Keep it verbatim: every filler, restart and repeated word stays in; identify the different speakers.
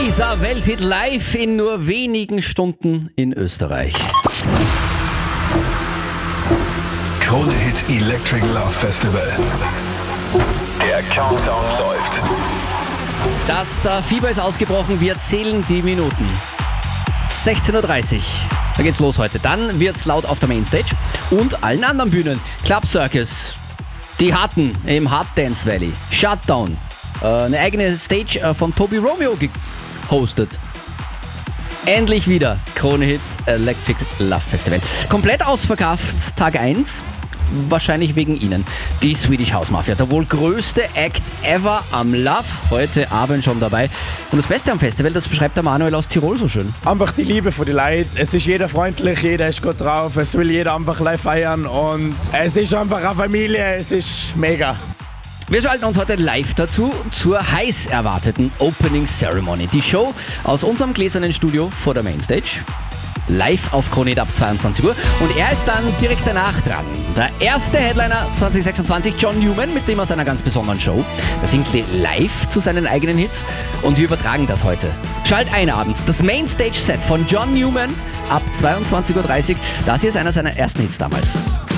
Speaker 1: Dieser Welthit live in nur wenigen Stunden in Österreich.
Speaker 2: Krone-Hit Electric Love Festival. Der Countdown läuft.
Speaker 1: Das äh, Fieber ist ausgebrochen, wir zählen die Minuten. sechzehn Uhr dreißig, da geht's los heute. Dann wird's laut auf der Mainstage und allen anderen Bühnen. Club Circus, die Harten im Hard Dance Valley, Shutdown, äh, eine eigene Stage äh, von Toby Romeo gehostet. Endlich wieder Krone-Hits Electric Love Festival. Komplett ausverkauft, Tag eins. Wahrscheinlich wegen Ihnen. Die Swedish House Mafia, der wohl größte Act ever am Love. Heute Abend schon dabei. Und das Beste am Festival, das beschreibt der Manuel aus Tirol so schön.
Speaker 3: Einfach die Liebe von den Leuten. Es ist jeder freundlich, jeder ist gut drauf. Es will jeder einfach live feiern. Und es ist einfach eine Familie. Es ist mega.
Speaker 1: Wir schalten uns heute live dazu zur heiß erwarteten Opening Ceremony. Die Show aus unserem gläsernen Studio vor der Mainstage. Live auf Krone ab zweiundzwanzig Uhr. Und er ist dann direkt danach dran. Der erste Headliner zwanzig sechsundzwanzig, John Newman, mit dem aus einer ganz besonderen Show. Da singt live zu seinen eigenen Hits und wir übertragen das heute. Schalt ein abends das Mainstage-Set von John Newman ab zweiundzwanzig Uhr dreißig. Das hier ist einer seiner ersten Hits damals.